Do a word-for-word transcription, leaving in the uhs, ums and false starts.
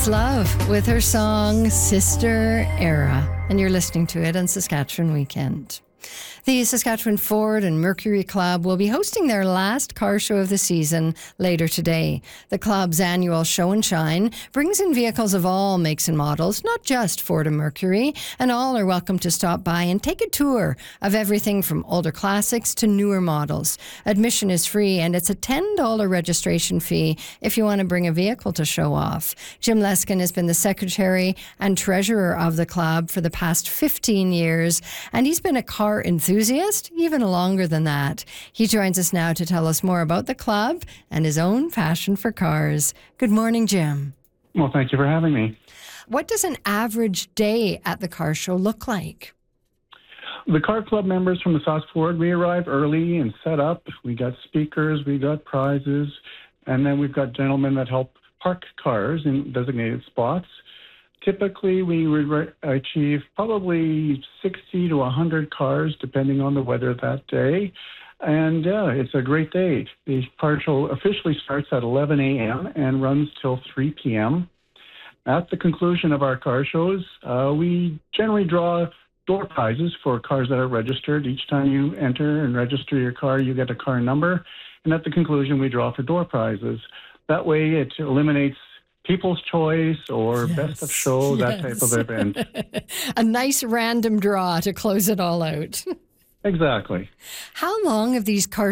It's Love with her song Sister Era, and you're listening to it on Saskatchewan Weekend. The Saskatchewan Ford and Mercury Club will be hosting their last car show of the season later today. The club's annual Show and Shine brings in vehicles of all makes and models, not just Ford and Mercury, and all are welcome to stop by and take a tour of everything from older classics to newer models. Admission is free, and it's a ten dollars registration fee if you want to bring a vehicle to show off. Jim Leskin has been the secretary and treasurer of the club for the past fifteen years, and he's been a car enthusiast even longer than that. He joins us now to tell us more about the club and his own passion for cars. Good morning, Jim. Well, thank you for having me. What does an average day at the car show look like? The car club members from the Sask Ford, we arrive early and set up. We got speakers, we got prizes, and then we've got gentlemen that help park cars in designated spots. Typically, we would re- achieve probably sixty to one hundred cars, depending on the weather that day. And yeah, it's a great day. The car show officially starts at eleven a.m. and runs till three p.m. At the conclusion of our car shows, uh, we generally draw door prizes for cars that are registered. Each time you enter and register your car, you get a car number. And at the conclusion, we draw for door prizes. That way, it eliminates People's Choice or yes. Best of Show, yes. that type of event. A nice random draw to close it all out. Exactly. How long have these car